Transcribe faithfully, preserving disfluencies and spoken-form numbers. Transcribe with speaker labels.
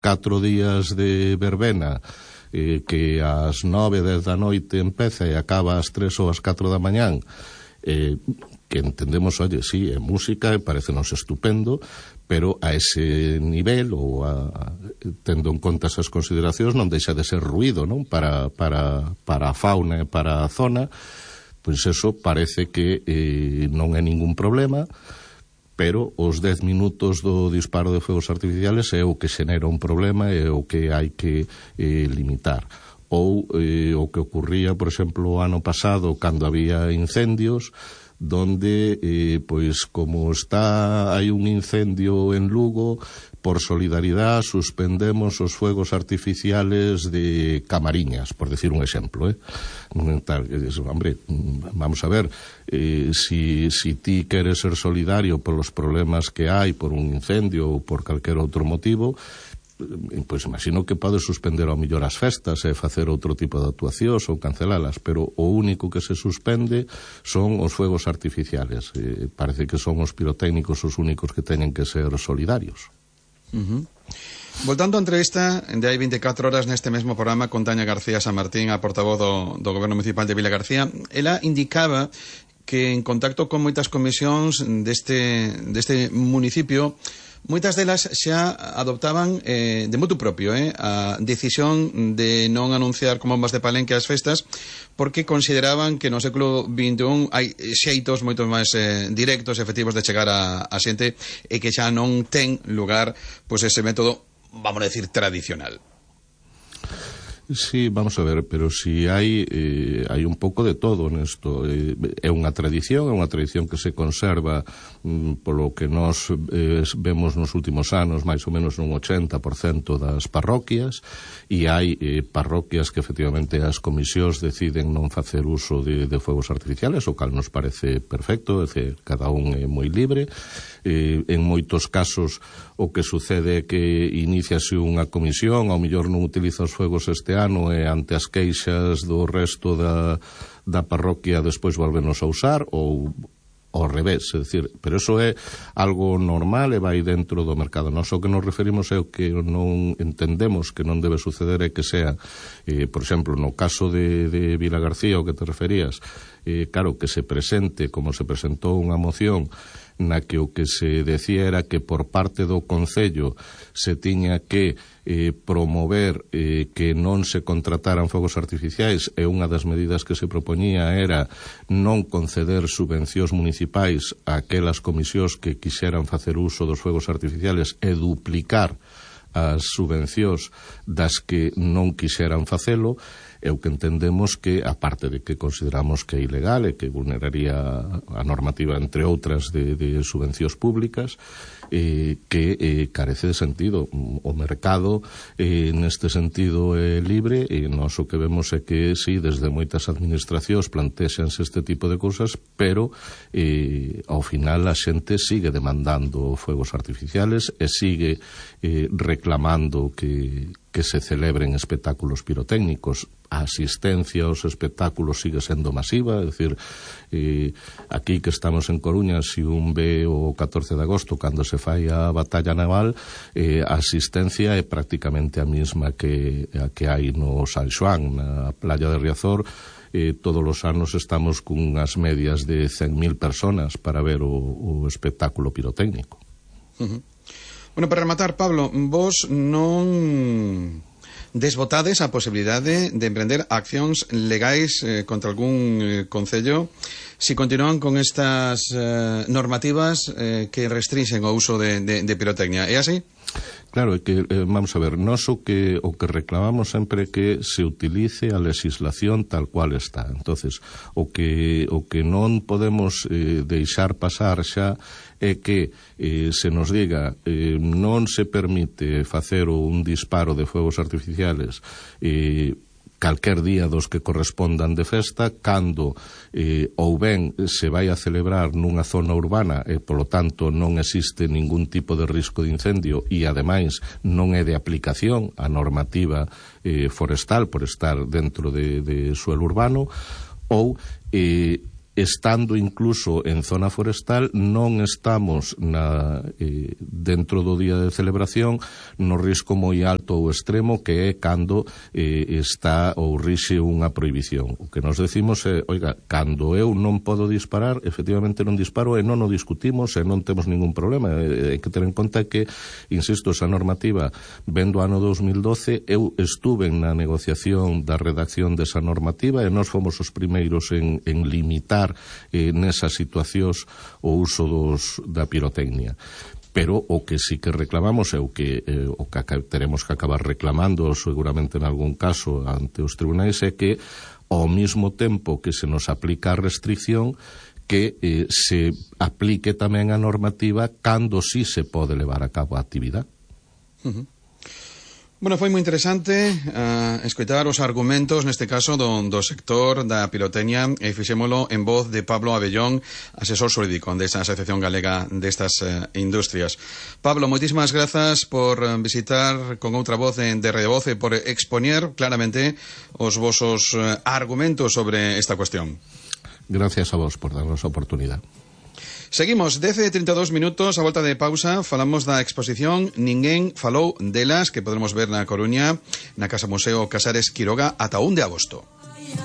Speaker 1: catro días de verbena, eh, que ás nove, dez da noite empeza e acaba ás tres ou ás catro da mañán, eh, que entendemos, oye, sí, é música e parecenos estupendo, pero a ese nivel, ou a, tendo en conta esas consideracións, non deixa de ser ruído, non? Para, para, para a fauna e para a zona, pois eso parece que eh, non é ningún problema, pero os dez minutos do disparo de fuegos artificiales é o que xenera un problema e o que hai que eh, limitar. Ou eh, o que ocurría, por exemplo, o ano pasado, cando había incendios, donde, eh, pois, como está, hai un incendio en Lugo, por solidaridade suspendemos os fuegos artificiales de Camariñas, por decir un exemplo, eh? Tal, hombre, vamos a ver, eh, si, si ti queres ser solidario por los problemas que hai, por un incendio ou por calquer outro motivo, pois imagino que podes suspender ao mellor as festas e facer outro tipo de actuacións ou cancelalas, pero o único que se suspende son os fuegos artificiales. Eh, parece que son os pirotécnicos os únicos que teñen que ser solidarios.
Speaker 2: Uh-huh. Voltando á entrevista de hai veinticuatro horas neste mesmo programa con Tania García San Martín, a portavoz do, do Goberno Municipal de Vila García, ela indicaba que en contacto con moitas comisións deste, deste municipio, moitas delas xa adoptaban eh, de motu propio eh, a decisión de non anunciar con bombas de palenque as festas, porque consideraban que no século vinte e un hai xeitos moito máis eh, directos e efectivos de chegar a, a xente, e que xa non ten lugar pois ese método, vamos a decir, tradicional.
Speaker 1: Sí, vamos a ver, pero si hai eh, hai un pouco de todo nesto. Eh, é unha tradición, é unha tradición que se conserva mm, polo que nós eh, vemos nos últimos anos, máis ou menos nun ochenta por cento das parroquias, e hai eh, parroquias que efectivamente as comisións deciden non facer uso de, de fuegos artificiales, o cal nos parece perfecto, é dicir, cada un é moi libre. Eh, en moitos casos o que sucede é que iniciase unha comisión, ao mellor non utiliza os fuegos este ano e ante as queixas do resto da, da parroquia despois volvenos a usar, ou ao revés, é dicir, pero eso é algo normal e vai dentro do mercado. Nós o que nos referimos é o que non entendemos que non debe suceder é que sea, eh, por exemplo, no caso de, de Vila García, o que te referías, eh, claro, que se presente, como se presentou unha moción na que o que se decía era que por parte do Concello se tiña que eh, promover eh, que non se contrataran fogos artificiais, e unha das medidas que se propoñía era non conceder subvencións municipais a aquelas comisións que quixeran facer uso dos fogos artificiales e duplicar as subvencións das que non quixeran facelo. É o que entendemos que, aparte de que consideramos que é ilegal e que vulneraría a normativa, entre outras, de, de subvencións públicas, eh, que eh, carece de sentido. O mercado, eh, neste sentido, é libre, e nós o que vemos é que, sí, desde moitas administracións plantexanse este tipo de cousas, pero eh, ao final a xente sigue demandando fuegos artificiales e sigue eh, reclamando que que se celebren espectáculos pirotécnicos. A asistencia aos espectáculos sigue sendo masiva, é dicir, eh, aquí que estamos en Coruña, se un ve o catorce de agosto, cando se fai a batalla naval, eh, a asistencia é prácticamente a mesma que a que hai no San Xoán, na playa de Riazor. Eh, todos os anos estamos cunhas medias de cen mil personas para ver o, o espectáculo pirotécnico.
Speaker 2: Uh-huh. Bueno, para rematar, Pablo, vos non desbotades a posibilidade de emprender accións legais eh, contra algún eh, concello si continúan con estas eh, normativas eh, que restringen o uso de, de, de pirotecnia. É así?
Speaker 1: Claro, é que, eh, vamos a ver, nós o que, o que reclamamos sempre é que se utilice a legislación tal cual está. Entonces, o que, o que non podemos eh, deixar pasar xa é que eh, se nos diga eh, non se permite facer un disparo de fuegos artificiales eh, calquer día dos que correspondan de festa, cando eh, ou ben se vai a celebrar nunha zona urbana e, polo tanto, non existe ningún tipo de risco de incendio e, ademais, non é de aplicación a normativa eh, forestal por estar dentro de, de suelo urbano, ou eh, estando incluso en zona forestal, non estamos na, eh, dentro do día de celebración no risco moi alto ou extremo, que é cando eh, está ou rixe unha prohibición. O que nos decimos é, oiga, cando eu non podo disparar, efectivamente non disparo, e non o discutimos, e non temos ningún problema. Hai que ter en conta que, insisto, esa normativa ven do ano dos mil doce, eu estuve na negociación da redacción desa normativa e nós fomos os primeiros en, en limitar Eh, nesas situacións o uso dos, da pirotecnia. Pero o que sí que reclamamos é o que, eh, o que teremos que acabar reclamando seguramente en algún caso ante os tribunais, é que ao mesmo tempo que se nos aplica a restricción, que eh, se aplique tamén a normativa cando sí se pode levar a cabo a actividade.
Speaker 2: Uh-huh. Bueno, foi moi interesante uh, escoitar os argumentos, neste caso, do, do sector da pirotecnia, e fixémolo en voz de Pablo Abellón, asesor xurídico desta Asociación Galega destas uh, industrias. Pablo, moitísimas grazas por visitar con outra voz de, de Redevoz e por expoñer claramente os vosos uh, argumentos sobre esta cuestión.
Speaker 1: Gracias a vos por darnos a oportunidade.
Speaker 2: Seguimos, dez e trinta e dous minutos, a volta de pausa, falamos da exposición Ninguén falou delas, que podremos ver na Coruña, na Casa Museo Casares Quiroga, ata un de agosto.